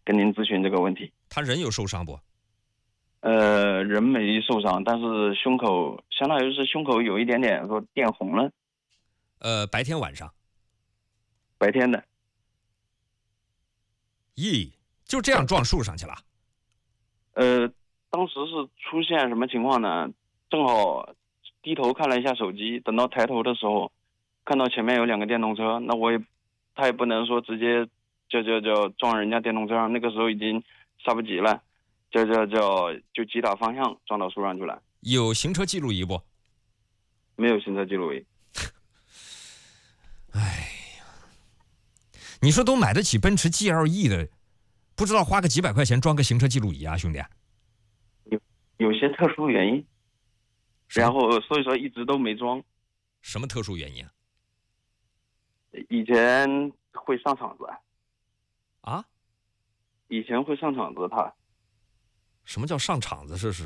跟您咨询这个问题。 他人有受伤不？ 人没受伤，但是胸口相当于是胸口有一点点说电红了。 白天晚上？ 白天的。 咦，就这样撞树上去了？ 当时是出现什么情况呢？正好低头看了一下手机，等到抬头的时候，看到前面有2个电动车，那他也不能说直接就撞人家电动车上，那个时候已经刹不及了，就急打方向撞到树上去了。 有行车记录仪不？ 没有行车记录仪。 哎呀，你说都买得起奔驰 GLE 的，不知道花个几百块钱装个行车记录仪啊，兄弟？ 有些特殊原因，然后所以说一直都没装。 什么特殊原因啊？ 以前会上场子。 啊？ 以前会上场子他。 什么叫上场子？是